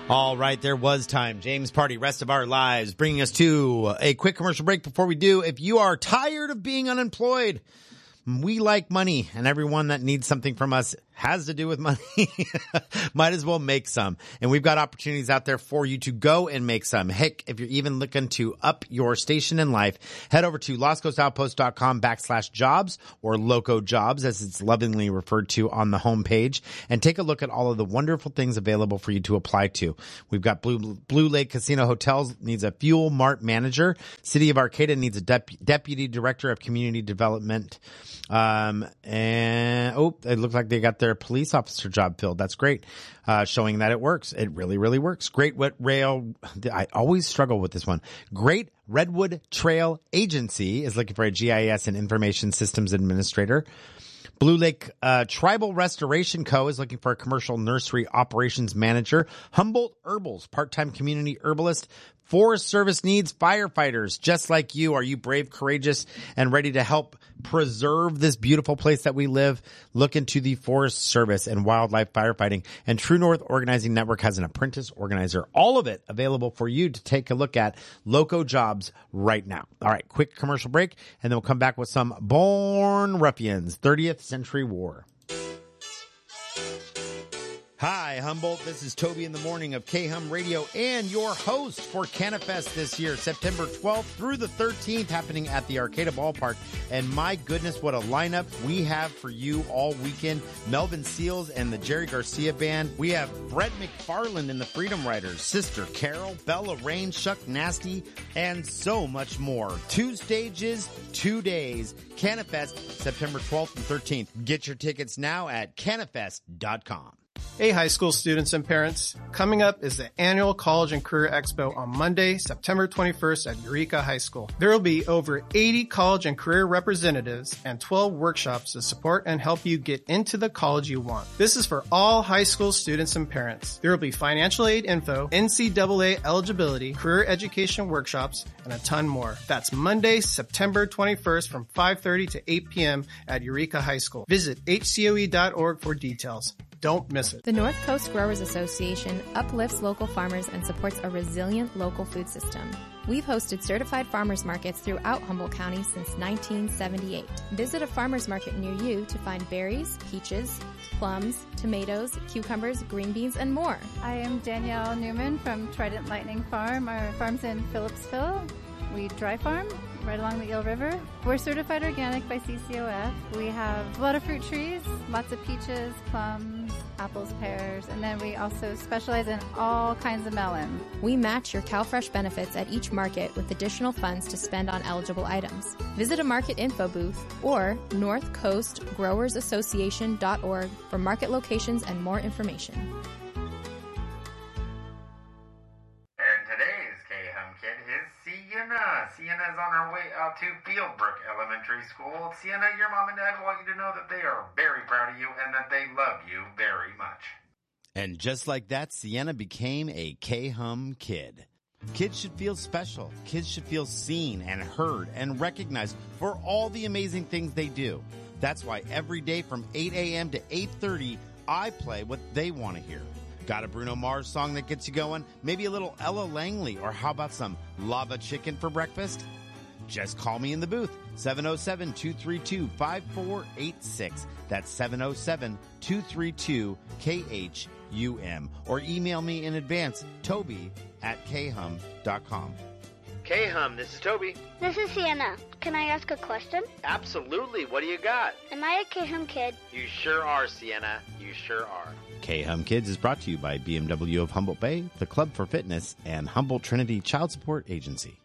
All right, there was time. James Party, Rest of Our Lives, bringing us to a quick commercial break. Before we do, if you are tired of being unemployed, we like money, and everyone that needs something from us has to do with money. Might as well make some. And we've got opportunities out there for you to go and make some. Heck, if you're even looking to up your station in life, head over to LosCoastOutpost.com/jobs or Loco Jobs, as it's lovingly referred to on the homepage, and take a look at all of the wonderful things available for you to apply to. We've got Blue Lake Casino Hotels needs a Fuel Mart manager. City of Arcata needs a deputy director of community development. It looks like they got their police officer job filled. That's great. Showing that it works. It really, really works. Great Wet Rail. I always struggle with this one. Great Redwood Trail Agency is looking for a GIS and information systems administrator. Blue Lake Tribal Restoration Co. is looking for a commercial nursery operations manager. Humboldt Herbals, part-time community herbalist. Forest Service needs firefighters just like you. Are you brave, courageous, and ready to help preserve this beautiful place that we live? Look into the Forest Service and wildlife firefighting. And True North Organizing Network has an apprentice organizer. All of it available for you to take a look at. Loco Jobs right now. All right, quick commercial break, and then we'll come back with some Born Ruffians, 30th Century War. Hi, Humboldt. This is Toby in the morning of K-Hum Radio and your host for CannaFest this year, September 12th through the 13th, happening at the Arcata Ballpark. And my goodness, what a lineup we have for you all weekend. Melvin Seals and the Jerry Garcia Band. We have Brett McFarland and the Freedom Riders, Sister Carol, Bella Rain, Chuck Nasty, and so much more. 2 stages, 2 days. CannaFest, September 12th and 13th. Get your tickets now at cannafest.com. Hey, high school students and parents. Coming up is the annual College and Career Expo on Monday, September 21st at Eureka High School. There will be over 80 college and career representatives and 12 workshops to support and help you get into the college you want. This is for all high school students and parents. There will be financial aid info, NCAA eligibility, career education workshops, and a ton more. That's Monday, September 21st from 5:30 to 8 p.m. at Eureka High School. Visit hcoe.org for details. Don't miss it. The North Coast Growers Association uplifts local farmers and supports a resilient local food system. We've hosted certified farmers markets throughout Humboldt County since 1978. Visit a farmers market near you to find berries, peaches, plums, tomatoes, cucumbers, green beans, and more. I am Danielle Newman from Trident Lightning Farm. Our farm's in Phillipsville. We dry farm right along the Eel River. We're certified organic by CCOF. We have a lot of fruit trees, lots of peaches, plums, apples, pears, and then we also specialize in all kinds of melon. We match your CalFresh benefits at each market with additional funds to spend on eligible items. Visit a market info booth or northcoastgrowersassociation.org for market locations and more information. Sienna is on her way out to Fieldbrook Elementary School. Sienna, your mom and dad want you to know that they are very proud of you and that they love you very much. And just like that, Sienna became a K-Hum kid. Kids should feel special. Kids should feel seen and heard and recognized for all the amazing things they do. That's why every day from 8 a.m. to 8:30, I play what they want to hear. Got a Bruno Mars song that gets you going? Maybe a little Ella Langley, or how about some lava chicken for breakfast? Just call me in the booth, 707-232-5486. That's 707-232-KHUM. Or email me in advance, toby@khum.com. K-Hum, this is Toby. This is Sienna. Can I ask a question? Absolutely. What do you got? Am I a K-Hum kid? You sure are, Sienna. You sure are. K-Hum Kids is brought to you by BMW of Humboldt Bay, the Club for Fitness, and Humboldt Trinity Child Support Agency.